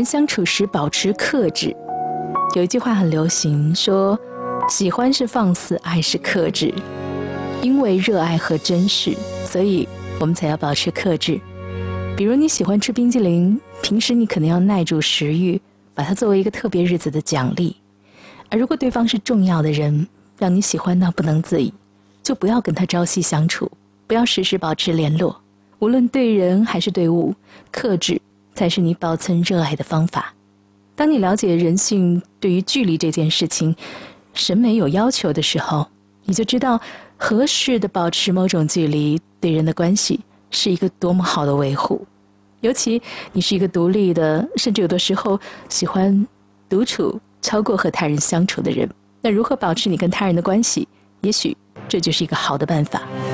相处时保持克制。有一句话很流行，说喜欢是放肆，爱是克制。因为热爱和珍视，所以我们才要保持克制。比如你喜欢吃冰激凌，平时你可能要耐住食欲，把它作为一个特别日子的奖励。而如果对方是重要的人，让你喜欢到不能自已，就不要跟他朝夕相处，不要时时保持联络。无论对人还是对物，克制才是你保存热爱的方法。当你了解人性对于距离这件事情审美有要求的时候，你就知道合适的保持某种距离对人的关系是一个多么好的维护。尤其你是一个独立的，甚至有的时候喜欢独处超过和他人相处的人，那如何保持你跟他人的关系，也许这就是一个好的办法。